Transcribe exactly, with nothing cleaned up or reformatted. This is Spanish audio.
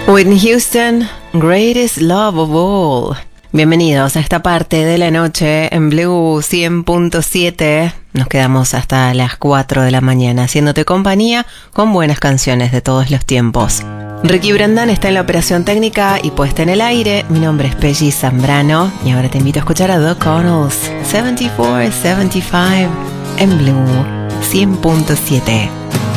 Whitney Houston, Greatest Love of All. Bienvenidos a esta parte de la noche en Blue cien punto siete. Nos quedamos hasta las cuatro de la mañana haciéndote compañía con buenas canciones de todos los tiempos. Ricky Brendan está en la operación técnica y puesta en el aire. Mi nombre es Peggy Zambrano y ahora te invito a escuchar a The Connells, setenta y cuatro setenta y cinco en Blue cien punto siete.